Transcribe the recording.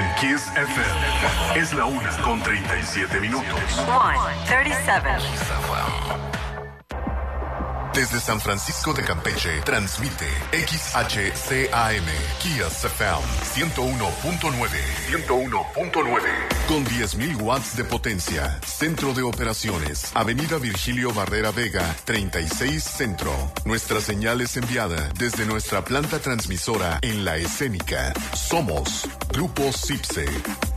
En Kiss FM. Es la 1:37. 1:37. Desde San Francisco de Campeche, transmite XHCAM, Kiss FM 101.9. 101.9. Con 10.000 watts de potencia. Centro de operaciones. Avenida Virgilio Barrera Vega, 36 Centro. Nuestra señal es enviada desde nuestra planta transmisora en La Escénica. Somos Grupo CIPSE.